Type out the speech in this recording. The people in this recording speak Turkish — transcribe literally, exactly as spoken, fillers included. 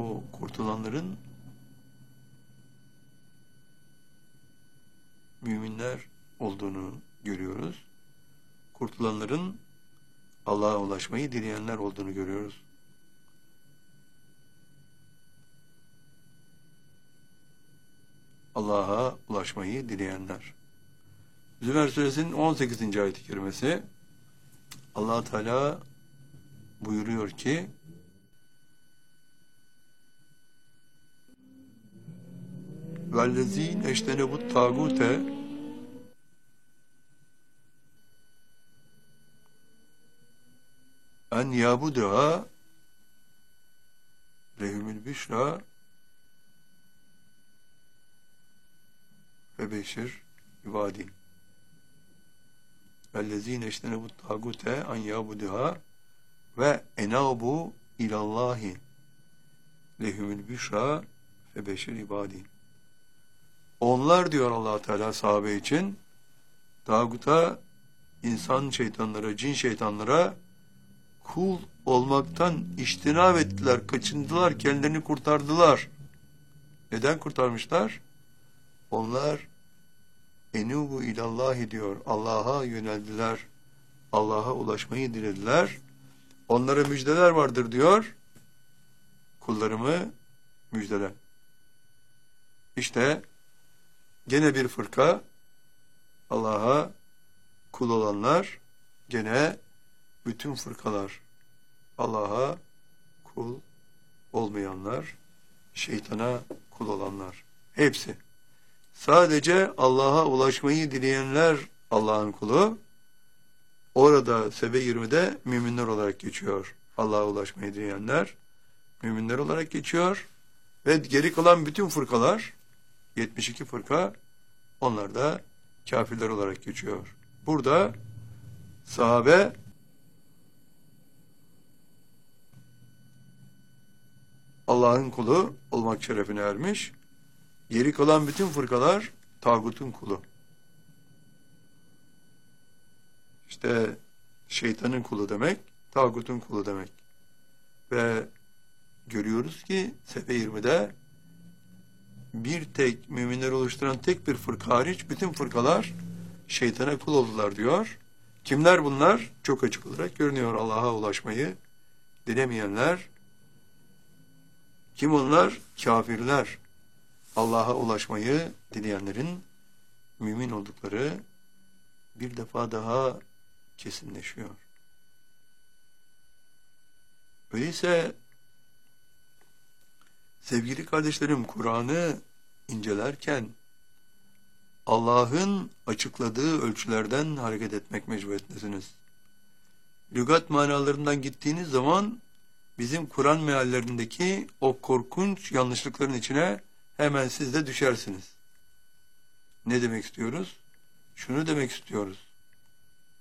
o kurtulanların müminler olduğunu görüyoruz. Kurtulanların Allah'a ulaşmayı dileyenler olduğunu görüyoruz. Allah'a ulaşmayı dileyenler. Zümer Suresinin on sekizinci ayet-i kerimesi, Allah Teala buyuruyor ki وَالَّذ۪ينَ اَجْتَنَبُوا الطَّاغُوتَ en yabuduha lehumul büşra ve beşir ibadi. Vellezine eştenebut tagute en yabuduha ve enabu ilallahi lehumul büşra ve beşir ibadi. Onlar diyor Allah Teala sahabe için, tağuta, insan şeytanlara, cin şeytanlara kul olmaktan iştinab ettiler, kaçındılar, kendilerini kurtardılar. Neden kurtarmışlar? Onlar enubu ilallahi diyor, Allah'a yöneldiler, Allah'a ulaşmayı dilediler. Onlara müjdeler vardır diyor, kullarımı müjdele. İşte gene bir fırka, Allah'a kul olanlar, gene bütün fırkalar, Allah'a kul olmayanlar, şeytana kul olanlar, hepsi. Sadece Allah'a ulaşmayı dileyenler Allah'ın kulu. Orada Sebe yirmide müminler olarak geçiyor. Allah'a ulaşmayı dileyenler müminler olarak geçiyor. Ve geri kalan bütün fırkalar, yetmiş iki fırka, onlar da kafirler olarak geçiyor. Burada sahabe Allah'ın kulu olmak şerefine ermiş. Geri kalan bütün fırkalar tağutun kulu. İşte şeytanın kulu demek, tağutun kulu demek. Ve görüyoruz ki Sebe yirmide bir tek müminleri oluşturan tek bir fırka hariç bütün fırkalar şeytana kul oldular diyor. Kimler bunlar? Çok açık olarak görünüyor. Allah'a ulaşmayı dilemeyenler. Kim onlar? Kafirler. Allah'a ulaşmayı dileyenlerin mümin oldukları bir defa daha kesinleşiyor. Öyleyse sevgili kardeşlerim, Kur'an'ı incelerken Allah'ın açıkladığı ölçülerden hareket etmek mecburiyetindesiniz. Lügat manalarından gittiğiniz zaman bizim Kur'an meallerindeki o korkunç yanlışlıkların içine hemen siz de düşersiniz. Ne demek istiyoruz? Şunu demek istiyoruz.